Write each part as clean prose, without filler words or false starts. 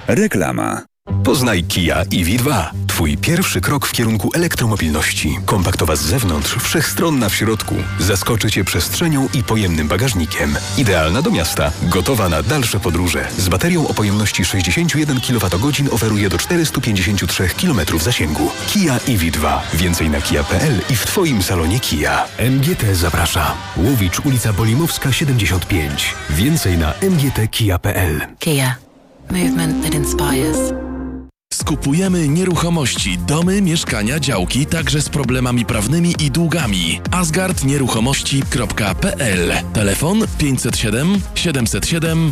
Reklama. Poznaj Kia EV2. Twój pierwszy krok w kierunku elektromobilności. Kompaktowa z zewnątrz, wszechstronna w środku. Zaskoczy Cię przestrzenią i pojemnym bagażnikiem. Idealna do miasta. Gotowa na dalsze podróże. Z baterią o pojemności 61 kWh oferuje do 453 km zasięgu. Kia EV2. Więcej na kia.pl i w Twoim salonie Kia. MGT zaprasza. Łowicz, ulica Bolimowska 75. Więcej na mgtkia.pl. Kia. Movement that inspires. Skupujemy nieruchomości, domy, mieszkania, działki, także z problemami prawnymi i długami. asgardnieruchomości.pl. Telefon 507 707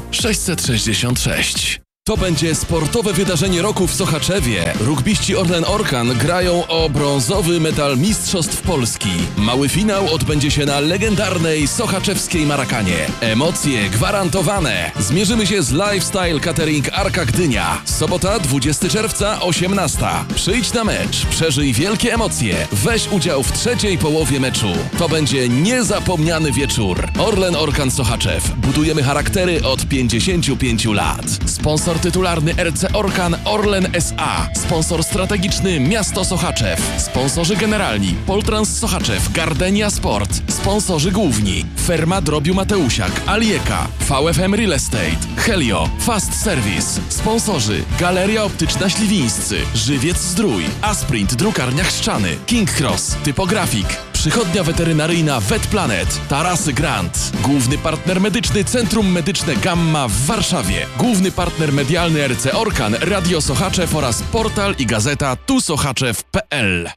666. To będzie sportowe wydarzenie roku w Sochaczewie. Rugbiści Orlen Orkan grają o brązowy medal Mistrzostw Polski. Mały finał odbędzie się na legendarnej sochaczewskiej Marakanie. Emocje gwarantowane. Zmierzymy się z Lifestyle Catering Arka Gdynia. Sobota 20 czerwca 18. Przyjdź na mecz, przeżyj wielkie emocje. Weź udział w trzeciej połowie meczu. To będzie niezapomniany wieczór. Orlen Orkan Sochaczew. Budujemy charaktery od 55 lat. Sponsor tytularny RC Orkan Orlen S.A. Sponsor strategiczny Miasto Sochaczew. Sponsorzy generalni Poltrans Sochaczew, Gardenia Sport. Sponsorzy główni Ferma Drobiu Mateusiak, Alieka, VFM Real Estate, Helio, Fast Service. Sponsorzy Galeria Optyczna Śliwińscy, Żywiec Zdrój, Asprint Drukarnia Chrzczany, King Cross, Typografik, Przychodnia Weterynaryjna VetPlanet, Tarasy Grant. Główny partner medyczny Centrum Medyczne Gamma w Warszawie. Główny partner medialny RC Orkan, Radio Sochaczew oraz portal i gazeta tusochaczew.pl.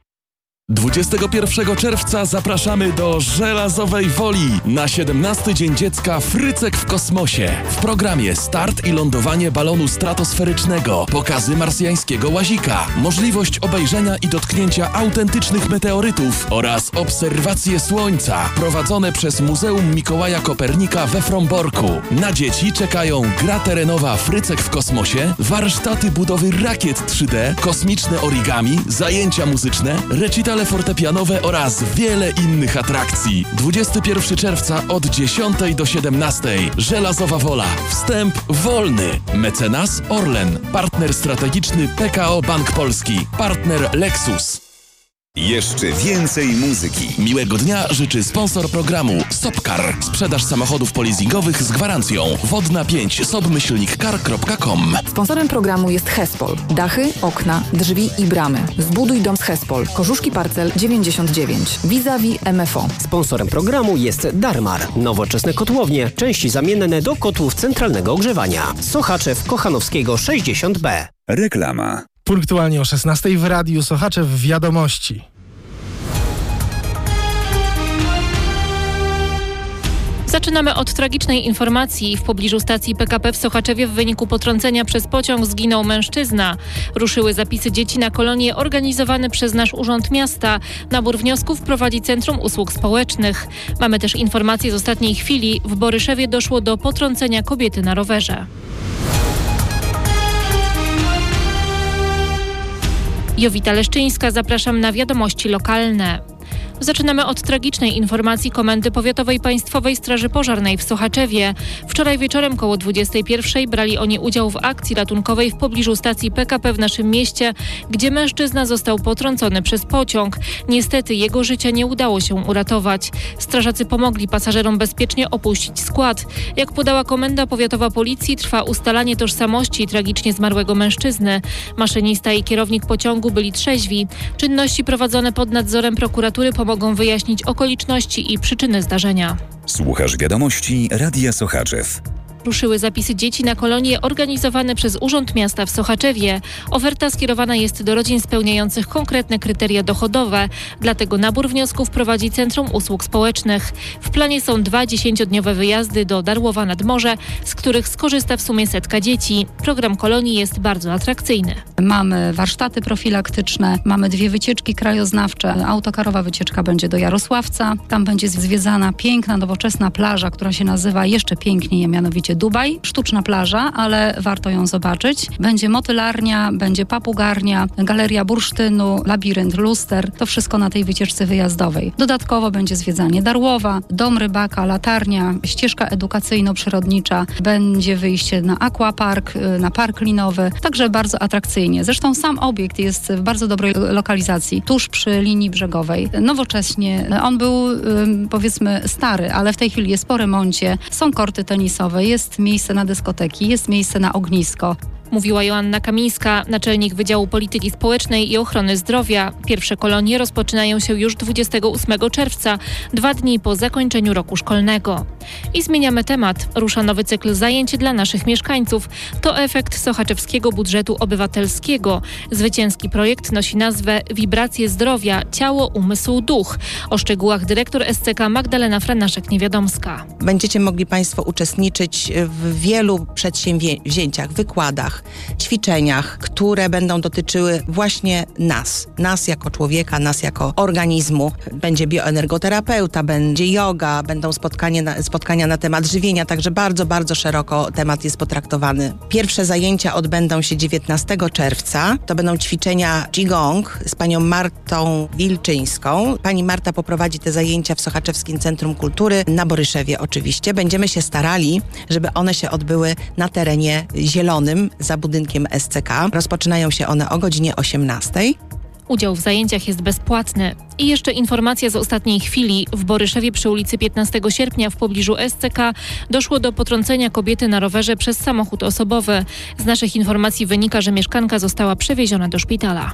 21 czerwca zapraszamy do Żelazowej Woli na 17 Dzień Dziecka Frycek w kosmosie. W programie start i lądowanie balonu stratosferycznego, pokazy marsjańskiego łazika, możliwość obejrzenia i dotknięcia autentycznych meteorytów oraz obserwacje Słońca prowadzone przez Muzeum Mikołaja Kopernika we Fromborku. Na dzieci czekają gra terenowa Frycek w kosmosie, warsztaty budowy rakiet 3D, kosmiczne origami, zajęcia muzyczne, recital fortepianowe oraz wiele innych atrakcji. 21 czerwca od 10 do 17. Żelazowa Wola. Wstęp wolny. Mecenas Orlen. Partner strategiczny PKO Bank Polski. Partner Lexus. Jeszcze więcej muzyki. Miłego dnia życzy sponsor programu Sopcar. Sprzedaż samochodów polizingowych z gwarancją. Wodna 5 sobmyślnikcar.com. Sponsorem programu jest Hespol. Dachy, okna, drzwi i bramy. Zbuduj dom z Hespol. Korzuszki Parcel 99. Vis-a-vis MFO. Sponsorem programu jest Darmar. Nowoczesne kotłownie. Części zamienne do kotłów centralnego ogrzewania. Sochaczew Kochanowskiego 60B. Reklama. Punktualnie o 16 w Radiu Sochaczew Wiadomości. Zaczynamy od tragicznej informacji. W pobliżu stacji PKP w Sochaczewie w wyniku potrącenia przez pociąg zginął mężczyzna. Ruszyły zapisy dzieci na kolonie organizowane przez nasz Urząd Miasta. Nabór wniosków prowadzi Centrum Usług Społecznych. Mamy też informacje z ostatniej chwili. W Boryszewie doszło do potrącenia kobiety na rowerze. Jowita Leszczyńska, zapraszam na wiadomości lokalne. Zaczynamy od tragicznej informacji Komendy Powiatowej Państwowej Straży Pożarnej w Sochaczewie. Wczoraj wieczorem koło 21 brali oni udział w akcji ratunkowej w pobliżu stacji PKP w naszym mieście, gdzie mężczyzna został potrącony przez pociąg. Niestety jego życie nie udało się uratować. Strażacy pomogli pasażerom bezpiecznie opuścić skład. Jak podała Komenda Powiatowa Policji, trwa ustalanie tożsamości tragicznie zmarłego mężczyzny. Maszynista i kierownik pociągu byli trzeźwi. Czynności prowadzone pod nadzorem prokuratury pomogą wyjaśnić okoliczności i przyczyny zdarzenia. Słuchasz wiadomości Radia Sochaczew. Ruszyły zapisy dzieci na kolonie organizowane przez Urząd Miasta w Sochaczewie. Oferta skierowana jest do rodzin spełniających konkretne kryteria dochodowe. Dlatego nabór wniosków prowadzi Centrum Usług Społecznych. W planie są 2 10-dniowe wyjazdy do Darłowa nad Morze, z których skorzysta w sumie 100 dzieci. Program kolonii jest bardzo atrakcyjny. Mamy warsztaty profilaktyczne, mamy 2 wycieczki krajoznawcze. Autokarowa wycieczka będzie do Jarosławca. Tam będzie zwiedzana piękna, nowoczesna plaża, która się nazywa jeszcze piękniej, a mianowicie oczywiście Dubaj, sztuczna plaża, ale warto ją zobaczyć. Będzie motylarnia, będzie papugarnia, galeria bursztynu, labirynt luster. To wszystko na tej wycieczce wyjazdowej. Dodatkowo będzie zwiedzanie Darłowa, dom rybaka, latarnia, ścieżka edukacyjno-przyrodnicza, będzie wyjście na aquapark, na park linowy, także bardzo atrakcyjnie. Zresztą sam obiekt jest w bardzo dobrej lokalizacji, tuż przy linii brzegowej. Nowocześnie, on był powiedzmy stary, ale w tej chwili jest po remoncie, są korty tenisowe, jest miejsce na dyskoteki, jest miejsce na ognisko. Mówiła Joanna Kamińska, naczelnik Wydziału Polityki Społecznej i Ochrony Zdrowia. Pierwsze kolonie rozpoczynają się już 28 czerwca, 2 dni po zakończeniu roku szkolnego. I zmieniamy temat. Rusza nowy cykl zajęć dla naszych mieszkańców. To efekt sochaczewskiego budżetu obywatelskiego. Zwycięski projekt nosi nazwę Wibracje zdrowia, ciało, umysł, duch. O szczegółach dyrektor SCK Magdalena Franaszek-Niewiadomska. Będziecie mogli Państwo uczestniczyć w wielu przedsięwzięciach, wykładach, ćwiczeniach, które będą dotyczyły właśnie nas jako człowieka, nas jako organizmu. Będzie bioenergoterapeuta, będzie yoga, będą spotkania na temat żywienia, także bardzo, bardzo szeroko temat jest potraktowany. Pierwsze zajęcia odbędą się 19 czerwca. To będą ćwiczenia Qigong z panią Martą Wilczyńską. Pani Marta poprowadzi te zajęcia w Sochaczewskim Centrum Kultury na Boryszewie oczywiście. Będziemy się starali, żeby one się odbyły na terenie zielonym za budynkiem SCK. Rozpoczynają się one o godzinie 18. Udział w zajęciach jest bezpłatny. I jeszcze informacja z ostatniej chwili. W Boryszewie przy ulicy 15 sierpnia w pobliżu SCK doszło do potrącenia kobiety na rowerze przez samochód osobowy. Z naszych informacji wynika, że mieszkanka została przewieziona do szpitala.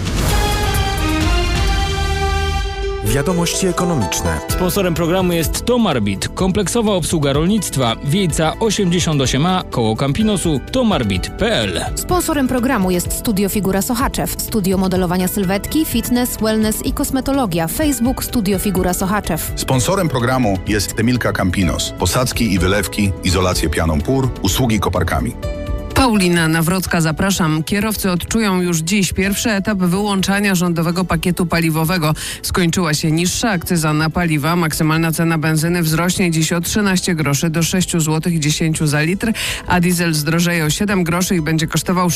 Wiadomości ekonomiczne. Sponsorem programu jest Tomarbit, kompleksowa obsługa rolnictwa. Wiejca 88A, koło Campinosu, tomarbit.pl. Sponsorem programu jest Studio Figura Sochaczew, studio modelowania sylwetki, fitness, wellness i kosmetologia. Facebook Studio Figura Sochaczew. Sponsorem programu jest Temilka Campinos, posadzki i wylewki, izolację pianą pór, usługi koparkami. Paulina Nawrocka, zapraszam. Kierowcy odczują już dziś pierwszy etap wyłączania rządowego pakietu paliwowego. Skończyła się niższa akcyza na paliwa. Maksymalna cena benzyny wzrośnie dziś o 13 groszy do 6 zł 10 za litr, a diesel zdrożeje o 7 groszy i będzie kosztował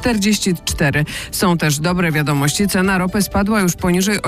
6,44. Są też dobre wiadomości. Cena ropy spadła już poniżej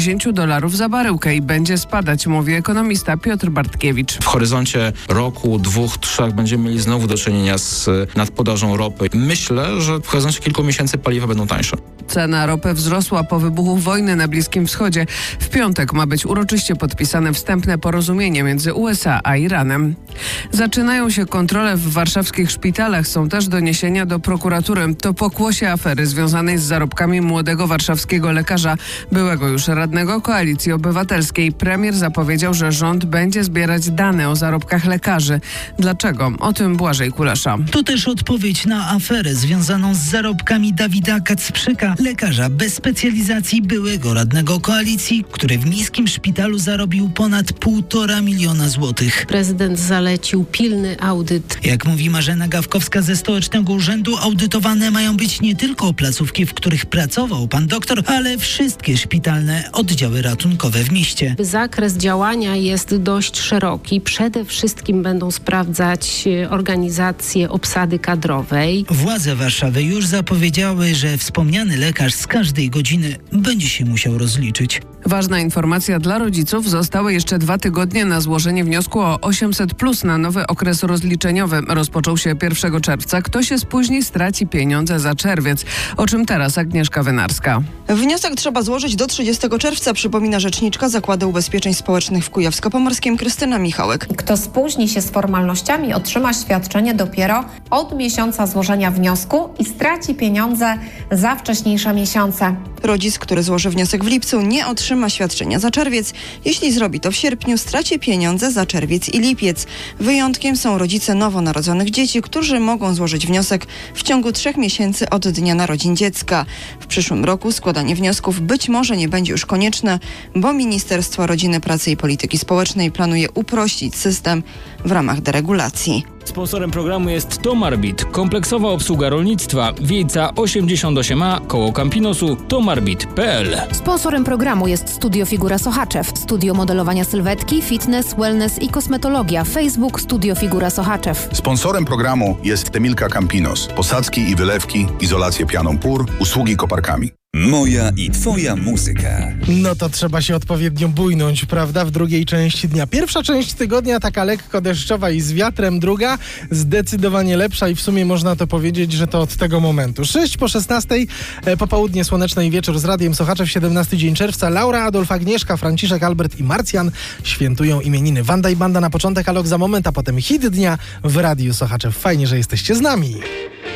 $80 za baryłkę i będzie spadać, mówi ekonomista Piotr Bartkiewicz. W horyzoncie roku, 2-3 będziemy mieli znowu do czynienia z nadpodażą ropy. Myślę, że w horyzoncie kilku miesięcy paliwa będą tańsze. Cena ropy wzrosła po wybuchu wojny na Bliskim Wschodzie. W piątek ma być uroczyście podpisane wstępne porozumienie między USA a Iranem. Zaczynają się kontrole w warszawskich szpitalach. Są też doniesienia do prokuratury. To pokłosie afery związanej z zarobkami młodego warszawskiego lekarza, byłego już radnego Koalicji Obywatelskiej. Premier zapowiedział, że rząd będzie zbierać dane o zarobkach lekarzy. Dlaczego? O tym Błażej Kulesza. To też odpowiedź na aferę związaną z zarobkami Dawida Kacprzyka, lekarza bez specjalizacji, byłego radnego Koalicji, który w miejskim szpitalu zarobił ponad 1,5 miliona złotych. Prezydent zalecił pilny audyt. Jak mówi Marzena Gawkowska ze Stołecznego Urzędu, audytowane mają być nie tylko placówki, w których pracował pan doktor, ale wszystkie szpitalne oddziały ratunkowe w mieście. Zakres działania jest dość szeroki. Przede wszystkim będą sprawdzać organizację obsady kadrowej. Władze Warszawy już zapowiedziały, że wspomniany lekarz z każdej godziny będzie się musiał rozliczyć. Ważna informacja dla rodziców. Zostały jeszcze 2 tygodnie na złożenie wniosku o 800+ na nowy okres rozliczeniowy. Rozpoczął się 1 czerwca. Kto się spóźni, straci pieniądze za czerwiec. O czym teraz Agnieszka Wynarska. Wniosek trzeba złożyć do 30 czerwca, przypomina rzeczniczka Zakładu Ubezpieczeń Społecznych w Kujawsko-Pomorskim Krystyna Michałek. Kto spóźni się z formalnościami, otrzyma świadczenie dopiero od miesiąca złożenia wniosku i straci pieniądze za wcześniejsze miesiące. Rodzic, który złoży wniosek w lipcu, nie otrzyma świadczenia za czerwiec. Jeśli zrobi to w sierpniu, straci pieniądze za czerwiec i lipiec. Wyjątkiem są rodzice nowonarodzonych dzieci, którzy mogą złożyć wniosek w ciągu 3 miesięcy od dnia narodzin dziecka. W przyszłym roku składanie wniosków być może nie będzie już konieczne, bo Ministerstwo Rodziny, Pracy i Polityki Społecznej planuje uprościć system w ramach deregulacji. Sponsorem programu jest Tomarbit, kompleksowa obsługa rolnictwa, Wiejca 88A, koło Campinosu, tomarbit.pl. Sponsorem programu jest Studio Figura Sochaczew, studio modelowania sylwetki, fitness, wellness i kosmetologia. Facebook Studio Figura Sochaczew. Sponsorem programu jest Temilka Campinos. Posadzki i wylewki, izolację pianą pór, usługi koparkami. Moja i twoja muzyka. No to trzeba się odpowiednio bujnąć, prawda? W drugiej części dnia. Pierwsza część tygodnia taka lekko deszczowa i z wiatrem, druga zdecydowanie lepsza i w sumie można to powiedzieć, że to od tego momentu. 6 po 16, popołudnie słoneczne i wieczór z Radiem Sochaczew, 17 dzień czerwca. Laura, Adolf, Agnieszka, Franciszek, Albert i Marcjan świętują imieniny. Wanda i Banda na początek, Alok za moment, a potem hit dnia w Radiu Sochaczew. Fajnie, że jesteście z nami.